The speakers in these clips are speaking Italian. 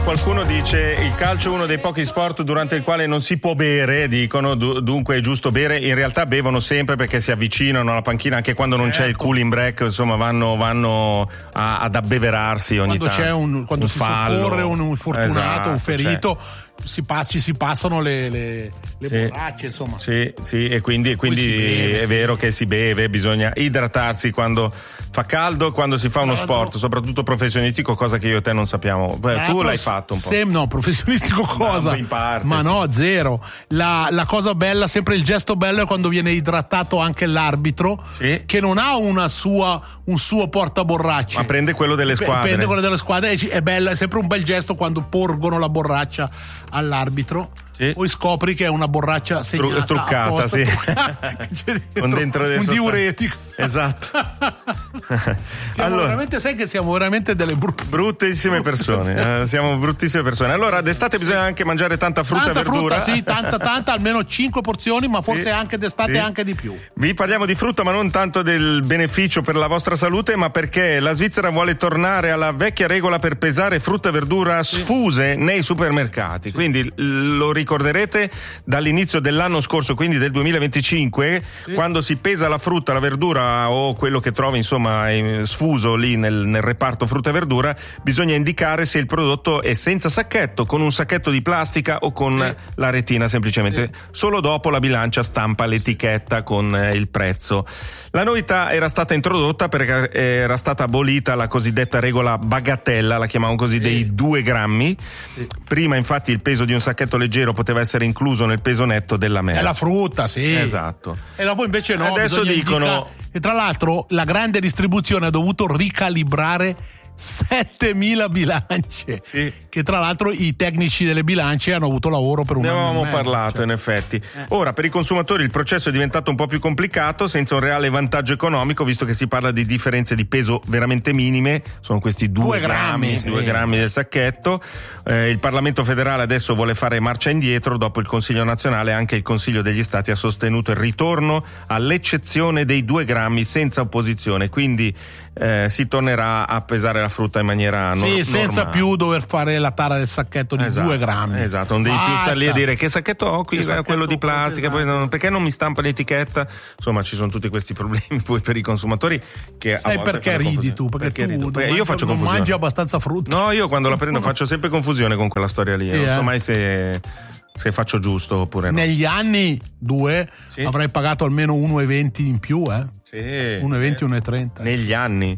qualcuno dice il calcio è uno dei pochi sport durante il quale non si può bere, dicono, dunque è giusto bere. In realtà bevono sempre perché si avvicinano alla panchina anche quando non c'è il cooling break, insomma vanno ad abbeverarsi ogni tanto. Quando si soccorre un infortunato, esatto, un ferito, ci si passano le borracce, insomma. Sì, e quindi è vero che si beve, bisogna idratarsi quando fa caldo, quando si fa uno sport, soprattutto professionistico, cosa che io e te non sappiamo. Tu l'hai fatto un po'. No, professionistico cosa? In parte, ma no, zero. La cosa bella, sempre il gesto bello è quando viene idratato anche l'arbitro, che non ha un suo portaborracce. Ma prende quello delle squadre. Prende quello delle squadre, è bello, è sempre un bel gesto quando porgono la borraccia all'arbitro. Poi scopri che è una borraccia segnata truccata, con dentro un diuretico. Esatto. Veramente, sai che siamo veramente delle bruttissime persone. Siamo bruttissime persone. Allora, d'estate bisogna anche mangiare tanta frutta e verdura. Tanta, almeno 5 porzioni, ma forse anche d'estate anche di più. Vi parliamo di frutta, ma non tanto del beneficio per la vostra salute, ma perché la Svizzera vuole tornare alla vecchia regola per pesare frutta e verdura sfuse nei supermercati. Quindi lo ricorderete dall'inizio dell'anno scorso, quindi del 2025, quando si pesa la frutta, la verdura o quello che trovi insomma sfuso lì nel reparto frutta e verdura, bisogna indicare se il prodotto è senza sacchetto, con un sacchetto di plastica o con la retina semplicemente. Solo dopo la bilancia stampa l'etichetta con il prezzo. La novità era stata introdotta perché era stata abolita la cosiddetta regola bagatella, la chiamavano così, dei 2 grammi. Prima infatti il peso di un sacchetto leggero poteva essere incluso nel peso netto della merce. È la frutta, esatto. E dopo invece no. Adesso dicono. E tra l'altro la grande distribuzione ha dovuto ricalibrare 7.000 bilance, che tra l'altro i tecnici delle bilance hanno avuto lavoro per un anno. Ne avevamo parlato, in effetti. Ora, per i consumatori il processo è diventato un po' più complicato, senza un reale vantaggio economico, visto che si parla di differenze di peso veramente minime, sono questi 2 grammi del sacchetto. Il Parlamento federale adesso vuole fare marcia indietro, dopo il Consiglio nazionale anche il Consiglio degli Stati ha sostenuto il ritorno all'eccezione dei 2 grammi senza opposizione, quindi si tornerà a pesare la frutta in maniera normale. Senza più dover fare la tara del sacchetto di 2 grammi. Esatto, non devi più stare lì a dire che sacchetto ho qui, quello di plastica, poi perché non mi stampa l'etichetta. Insomma, ci sono tutti questi problemi poi per i consumatori che sai perché ridi tu? Perché io faccio confusione. Non mangi abbastanza frutta. No, io quando la prendo faccio sempre confusione con quella storia lì. Non so mai se faccio giusto oppure no. Negli anni 2 avrei pagato almeno 1,20 in più, 1,20, 1,30. Negli anni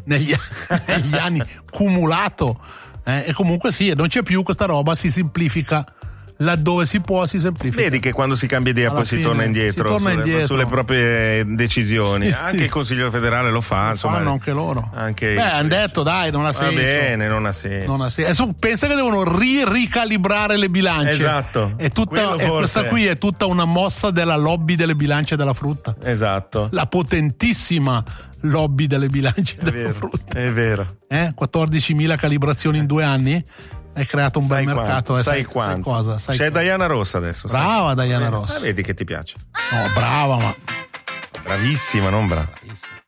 cumulato. E comunque non c'è più questa roba, si semplifica. Laddove si può si semplifica. Vedi che quando si cambia idea poi si torna indietro sulle proprie decisioni. Anche il Consiglio federale lo fa, insomma. Fanno anche loro. Hanno detto dai, non ha senso. Va bene, non ha senso. Adesso pensa che devono ricalibrare le bilance. Esatto. Questa qui è tutta una mossa della lobby delle bilance della frutta. Esatto. La potentissima lobby delle bilance della frutta. È vero. 14.000 calibrazioni in 2 anni? Hai creato un bel mercato. Sai quanto. C'è Diana Rossa adesso. Brava Diana Rossa. Vedi che ti piace. No, brava, ma bravissima, non brava.